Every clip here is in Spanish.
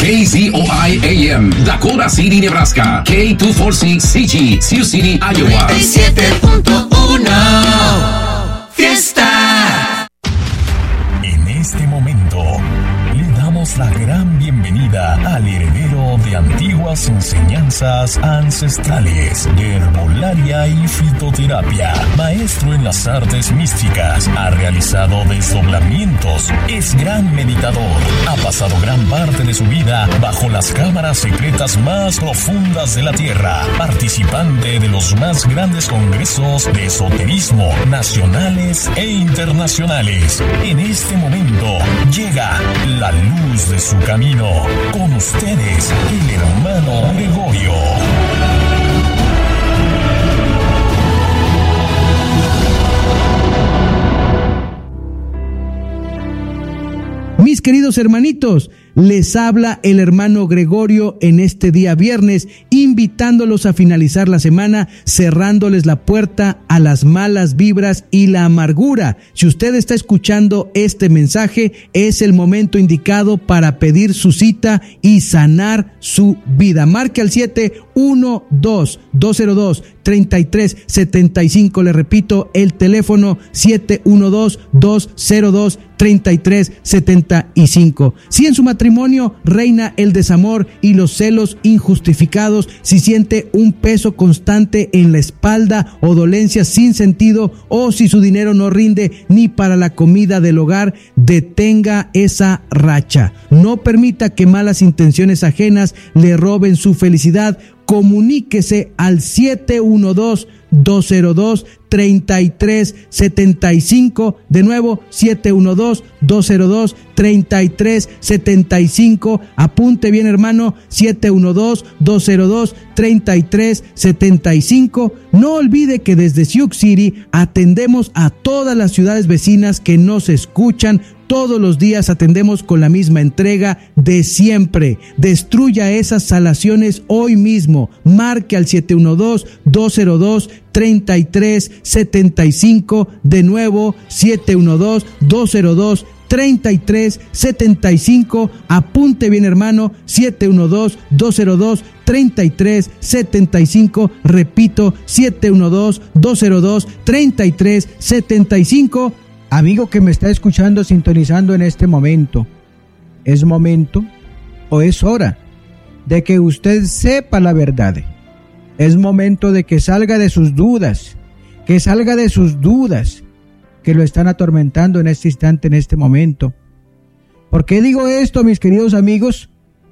KZOI AM, Dakota City, Nebraska. K246CG, Sioux City, Iowa. 97.1 Fiesta. En este momento le damos la gran bienvenida al heredero de antiguas enseñanzas ancestrales de herbolaria y fitoterapia, maestro en las artes místicas, ha realizado desdoblamientos, es gran meditador, ha pasado gran parte de su vida bajo las cámaras secretas más profundas de la tierra, participante de los más grandes congresos de esoterismo nacionales e internacionales. En este momento llega la luz de su camino. Con ustedes, el hermano Gregorio. Mis queridos hermanitos, les habla el hermano Gregorio en este día viernes, invitándolos a finalizar la semana, cerrándoles la puerta a las malas vibras y la amargura. Si usted está escuchando este mensaje, es el momento indicado para pedir su cita y sanar su vida. Marque al 712-202-3375. Le repito, el teléfono 712-202-3375. Si en su matrimonio reina el desamor y los celos injustificados, si siente un peso constante en la espalda o dolencias sin sentido, o si su dinero no rinde ni para la comida del hogar, detenga esa racha. No permita que malas intenciones ajenas le roben su felicidad. Comuníquese al 712-202-3375. De nuevo, 712-202-3375. Apunte bien, hermano, 712-202-3375. No olvide que desde Sioux City atendemos a todas las ciudades vecinas que nos escuchan. Todos los días atendemos con la misma entrega de siempre. Destruya esas salaciones hoy mismo. Marque al 712-202-3375. De nuevo, 712-202-3375. Apunte bien, hermano, 712-202-3375. Repito, 712-202-3375. Amigo que me está escuchando, sintonizando en este momento, ¿es momento o es hora de que usted sepa la verdad? Es momento de que salga de sus dudas, que lo están atormentando en este instante, en este momento. ¿Por qué digo esto, mis queridos amigos?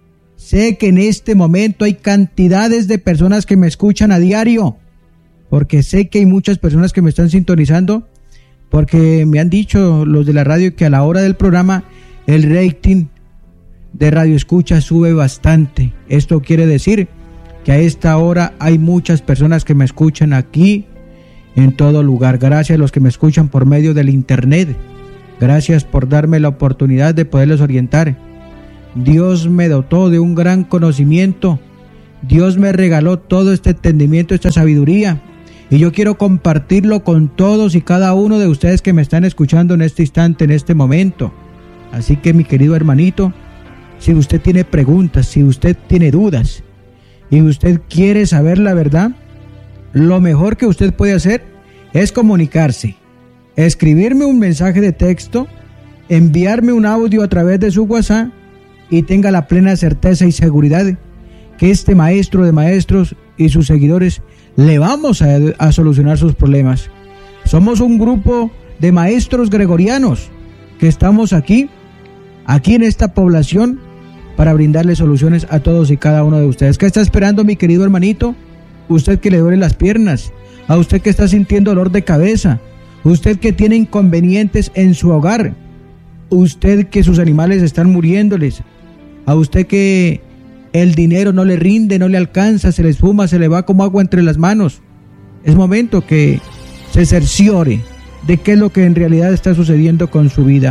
Sé que en este momento hay cantidades de personas que me escuchan a diario, porque sé que hay muchas personas que me están sintonizando, porque me han dicho los de la radio que a la hora del programa el rating de radio escucha sube bastante. Esto quiere decir que a esta hora hay muchas personas que me escuchan aquí en todo lugar. Gracias a los que me escuchan por medio del internet. Gracias por darme la oportunidad de poderles orientar. Dios me dotó de un gran conocimiento. Dios me regaló todo este entendimiento, esta sabiduría. Y yo quiero compartirlo con todos y cada uno de ustedes que me están escuchando en este instante, en este momento. Así que, mi querido hermanito, si usted tiene preguntas, si usted tiene dudas y usted quiere saber la verdad, lo mejor que usted puede hacer es comunicarse, escribirme un mensaje de texto, enviarme un audio a través de su WhatsApp y tenga la plena certeza y seguridad que este maestro de maestros y sus seguidores le vamos a solucionar sus problemas. Somos un grupo de maestros gregorianos que estamos aquí en esta población para brindarle soluciones a todos y cada uno de ustedes. ¿Qué está esperando, mi querido hermanito? Usted que le duele las piernas, a usted que está sintiendo dolor de cabeza, usted que tiene inconvenientes en su hogar, usted que sus animales están muriéndoles, a usted que el dinero no le rinde, no le alcanza, se le esfuma, se le va como agua entre las manos. Es momento que se cerciore de qué es lo que en realidad está sucediendo con su vida.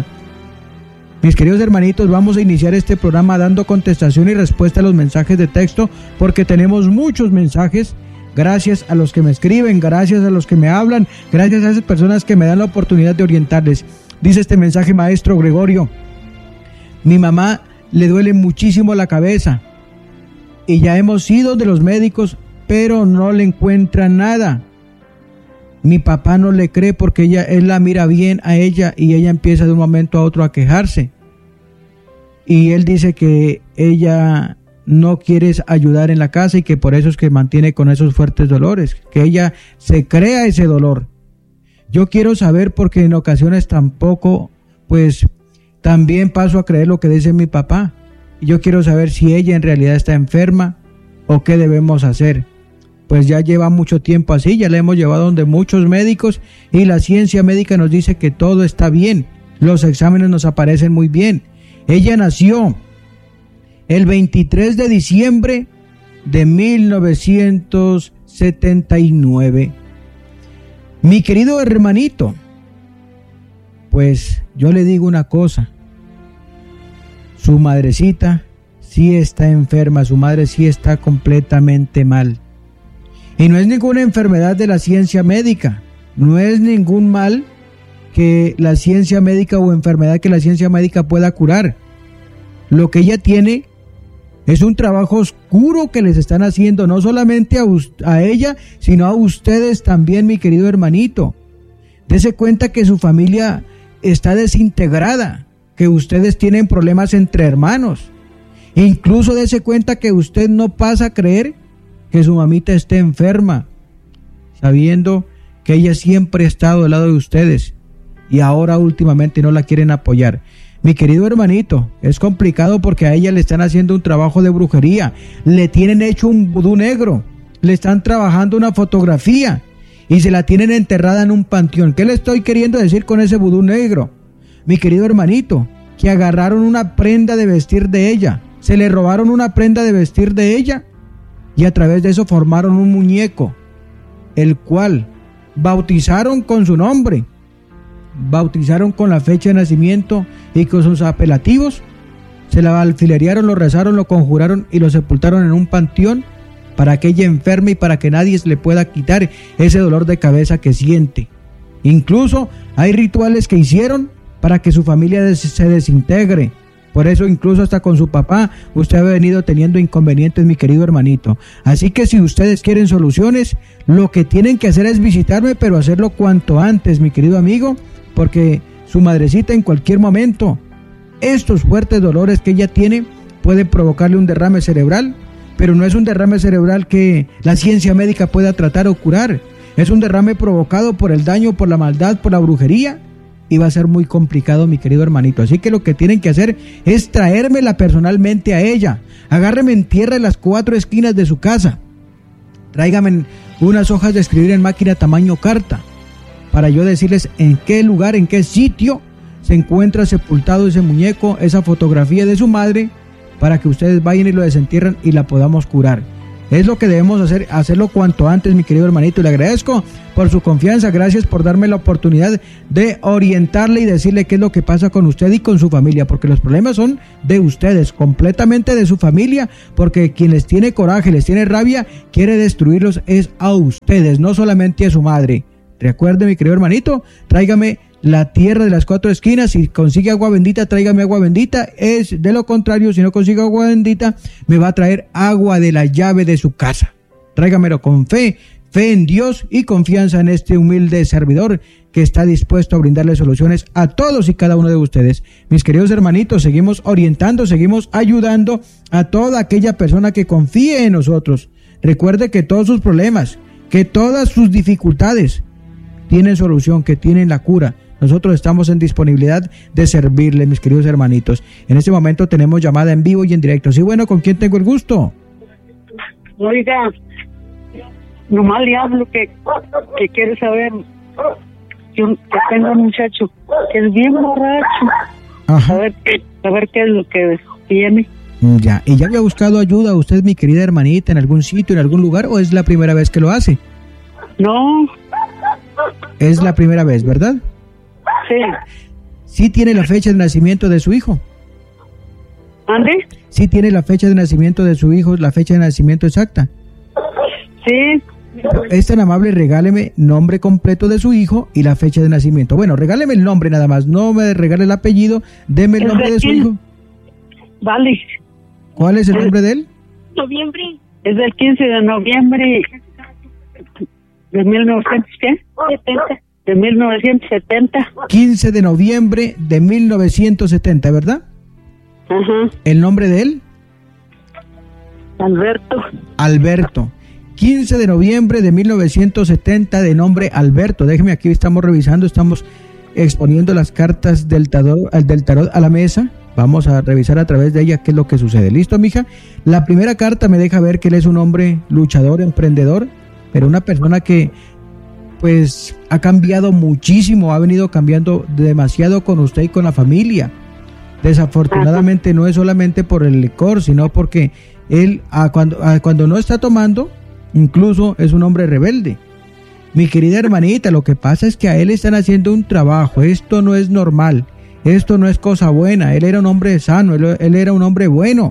Mis queridos hermanitos, vamos a iniciar este programa dando contestación y respuesta a los mensajes de texto, porque tenemos muchos mensajes. Gracias a los que me escriben, gracias a los que me hablan, gracias a esas personas que me dan la oportunidad de orientarles. Dice este mensaje, maestro Gregorio: mi mamá le duele muchísimo la cabeza. Y ya hemos ido de los médicos, pero no le encuentran nada. Mi papá no le cree porque él la mira bien a ella y ella empieza de un momento a otro a quejarse. Y él dice que ella no quiere ayudar en la casa y que por eso es que mantiene con esos fuertes dolores, que ella se crea ese dolor. Yo quiero saber porque en ocasiones tampoco, pues también paso a creer lo que dice mi papá. Y yo quiero saber si ella en realidad está enferma o qué debemos hacer. Pues ya lleva mucho tiempo así, ya la hemos llevado donde muchos médicos y la ciencia médica nos dice que todo está bien. Los exámenes nos aparecen muy bien. Ella nació el 23 de diciembre de 1979. Mi querido hermanito, pues yo le digo una cosa. Su madrecita sí está enferma, su madre sí está completamente mal. Y no es ninguna enfermedad de la ciencia médica, no es ningún mal que la ciencia médica o enfermedad que la ciencia médica pueda curar. Lo que ella tiene es un trabajo oscuro que les están haciendo, no solamente a ella, sino a ustedes también, mi querido hermanito. Dese cuenta que su familia está desintegrada, que ustedes tienen problemas entre hermanos. Incluso dese cuenta que usted no pasa a creer que su mamita esté enferma, sabiendo que ella siempre ha estado al lado de ustedes y ahora últimamente no la quieren apoyar. Mi querido hermanito, es complicado porque a ella le están haciendo un trabajo de brujería, le tienen hecho un vudú negro, le están trabajando una fotografía y se la tienen enterrada en un panteón. ¿Qué le estoy queriendo decir con ese vudú negro? Mi querido hermanito, que agarraron una prenda de vestir de ella, se le robaron una prenda de vestir de ella y a través de eso formaron un muñeco, el cual bautizaron con su nombre, bautizaron con la fecha de nacimiento y con sus apelativos, se la alfilerearon, lo rezaron, lo conjuraron y lo sepultaron en un panteón para que ella enferme y para que nadie le pueda quitar ese dolor de cabeza que siente. Incluso hay rituales que hicieron para que su familia se desintegre. Por eso incluso hasta con su papá usted ha venido teniendo inconvenientes, mi querido hermanito. Así que si ustedes quieren soluciones, lo que tienen que hacer es visitarme, pero hacerlo cuanto antes, mi querido amigo, porque su madrecita en cualquier momento, estos fuertes dolores que ella tiene, puede provocarle un derrame cerebral, pero no es un derrame cerebral que la ciencia médica pueda tratar o curar. Es un derrame provocado por el daño, por la maldad, por la brujería, y va a ser muy complicado, mi querido hermanito. Así que lo que tienen que hacer es traérmela personalmente a ella. Agárreme en tierra en las 4 esquinas de su casa. Tráigame unas hojas de escribir en máquina tamaño carta, para yo decirles en qué lugar, en qué sitio se encuentra sepultado ese muñeco, esa fotografía de su madre, para que ustedes vayan y lo desentierren y la podamos curar. Es lo que debemos hacer, hacerlo cuanto antes, mi querido hermanito. Le agradezco por su confianza, gracias por darme la oportunidad de orientarle y decirle qué es lo que pasa con usted y con su familia, porque los problemas son de ustedes, completamente de su familia, porque quien les tiene coraje, les tiene rabia, quiere destruirlos es a ustedes, no solamente a su madre. Recuerde, mi querido hermanito, tráigame la tierra de las 4 esquinas. Si consigue agua bendita, tráigame agua bendita. Es de lo contrario, si no consigue agua bendita, me va a traer agua de la llave de su casa. Tráigamelo con fe en Dios y confianza en este humilde servidor que está dispuesto a brindarle soluciones a todos y cada uno de ustedes. Mis queridos hermanitos, seguimos orientando, seguimos ayudando a toda aquella persona que confíe en nosotros. Recuerde que todos sus problemas, que todas sus dificultades tienen solución, que tienen la cura. Nosotros estamos en disponibilidad de servirle, mis queridos hermanitos. En este momento tenemos llamada en vivo y en directo. Sí, bueno, ¿con quién tengo el gusto? Oiga, nomás le hablo que quiere saber. Yo tengo un muchacho que es bien borracho. Ajá. A ver qué es lo que tiene. Ya, ¿y ya había buscado ayuda usted, mi querida hermanita, en algún sitio, en algún lugar, o es la primera vez que lo hace? No. Es la primera vez, ¿verdad? Sí. ¿Sí tiene la fecha de nacimiento de su hijo? ¿Ande? ¿Sí tiene la fecha de nacimiento de su hijo, la fecha de nacimiento exacta? Sí. Es tan amable, regáleme nombre completo de su hijo y la fecha de nacimiento. Bueno, regáleme el nombre nada más, no me regale el apellido, deme el nombre de su hijo. Vale. ¿Cuál es el nombre de él? Noviembre. Es del 15 de noviembre de 1970. De 1970. 15 de noviembre de 1970, ¿verdad? Ajá. ¿El nombre de él? Alberto. Alberto. 15 de noviembre de 1970, de nombre Alberto. Déjeme, aquí estamos revisando, estamos exponiendo las cartas del tarot a la mesa. Vamos a revisar a través de ella qué es lo que sucede. ¿Listo, mija? La primera carta me deja ver que él es un hombre luchador, emprendedor, pero una persona que pues ha cambiado muchísimo, ha venido cambiando demasiado con usted y con la familia. Desafortunadamente no es solamente por el licor, sino porque él cuando no está tomando, incluso es un hombre rebelde. Mi querida hermanita, lo que pasa es que a él están haciendo un trabajo. Esto no es normal, esto no es cosa buena. Él era un hombre sano, él era un hombre bueno.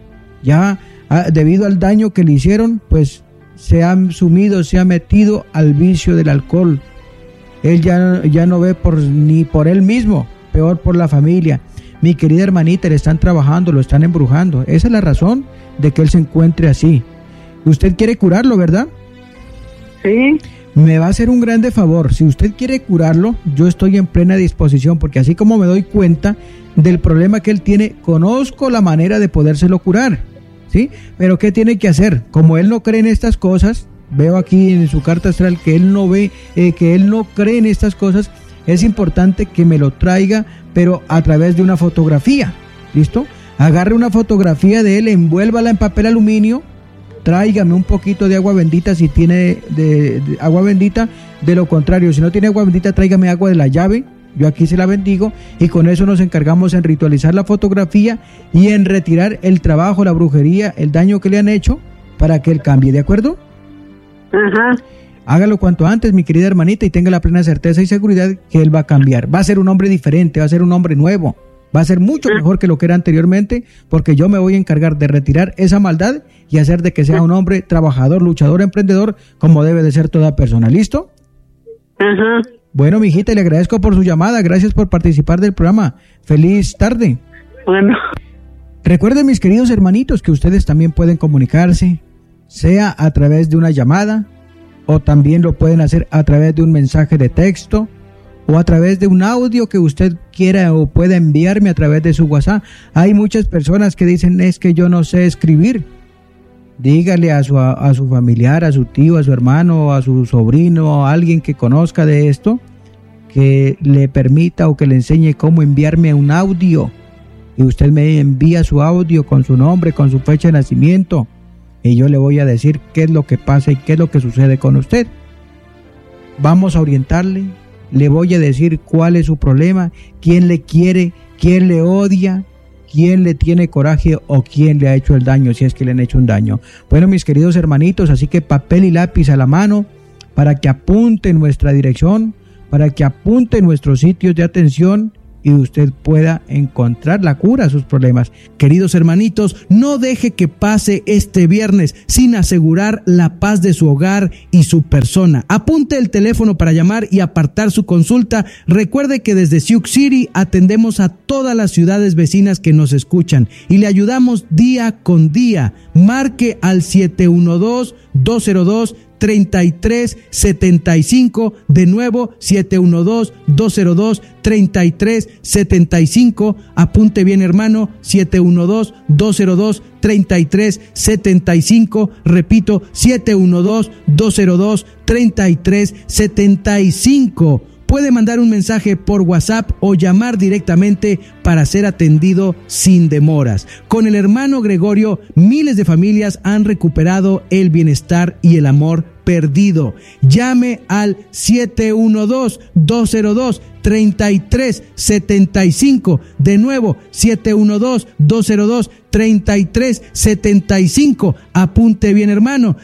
Ya debido al daño que le hicieron, pues se ha sumido, se ha metido al vicio del alcohol. Él ya no ve ni por él mismo, peor por la familia. Mi querida hermanita, le están trabajando, lo están embrujando. Esa es la razón de que él se encuentre así. Usted quiere curarlo, ¿verdad? Sí. Me va a hacer un grande favor. Si usted quiere curarlo, yo estoy en plena disposición, porque así como me doy cuenta del problema que él tiene, conozco la manera de podérselo curar, ¿sí? Pero ¿qué tiene que hacer? Como él no cree en estas cosas, veo aquí en su carta astral que él no cree en estas cosas, es importante que me lo traiga, pero a través de una fotografía. ¿Listo? Agarre una fotografía de él, envuélvala en papel aluminio, tráigame un poquito de agua bendita si tiene de agua bendita. De lo contrario, si no tiene agua bendita, tráigame agua de la llave. Yo aquí se la bendigo y con eso nos encargamos en ritualizar la fotografía y en retirar el trabajo, la brujería, el daño que le han hecho para que él cambie, ¿de acuerdo? Ajá. Hágalo cuanto antes, mi querida hermanita, y tenga la plena certeza y seguridad que él va a cambiar. Va a ser un hombre diferente, va a ser un hombre nuevo, va a ser mucho mejor que lo que era anteriormente, porque yo me voy a encargar de retirar esa maldad y hacer de que sea un hombre trabajador, luchador, emprendedor, como debe de ser toda persona. ¿Listo? Ajá. Bueno, mijita, le agradezco por su llamada, gracias por participar del programa. Feliz tarde. Bueno. Recuerden, mis queridos hermanitos, que ustedes también pueden comunicarse, sea a través de una llamada, o también lo pueden hacer a través de un mensaje de texto, o a través de un audio que usted quiera o pueda enviarme a través de su WhatsApp. Hay muchas personas que dicen, es que yo no sé escribir. Dígale a su familiar, a su tío, a su hermano, a su sobrino, a alguien que conozca de esto, que le permita o que le enseñe cómo enviarme un audio. Y usted me envía su audio con su nombre, con su fecha de nacimiento, y yo le voy a decir qué es lo que pasa y qué es lo que sucede con usted. Vamos a orientarle, le voy a decir cuál es su problema, quién le quiere, quién le odia, quién le tiene coraje o quién le ha hecho el daño, si es que le han hecho un daño. Bueno, mis queridos hermanitos, así que papel y lápiz a la mano para que apunte nuestra dirección, para que apunte nuestros sitios de atención y usted pueda encontrar la cura a sus problemas. Queridos hermanitos, no deje que pase este viernes sin asegurar la paz de su hogar y su persona. Apunte el teléfono para llamar y apartar su consulta. Recuerde que desde Sioux City atendemos a todas las ciudades vecinas que nos escuchan y le ayudamos día con día. Marque al 712-202-3375, de nuevo 712-202-3375, apunte bien hermano, 712-202-3375, repito, 712-202-3375. Puede mandar un mensaje por WhatsApp o llamar directamente para ser atendido sin demoras. Con el hermano Gregorio, miles de familias han recuperado el bienestar y el amor perdido. Llame al 712-202-3375. De nuevo, 712-202-3375. Apunte bien, hermano,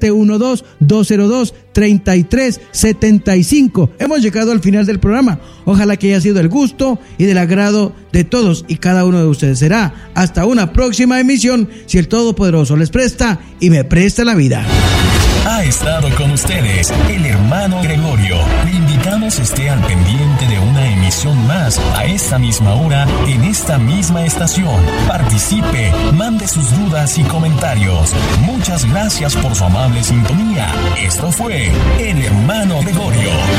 712-202-3375. Hemos llegado al final del programa. Ojalá que haya sido del gusto y del agrado de todos y cada uno de ustedes. Será hasta una próxima emisión, si el Todopoderoso les presta y me presta la vida. Ha estado con ustedes el hermano Gregorio. Le invitamos esté al pendiente de una emisión más a esta misma hora en esta misma estación. Participe, mande sus dudas y comentarios. Muchas gracias por su amable sintonía. Esto fue el hermano Gregorio.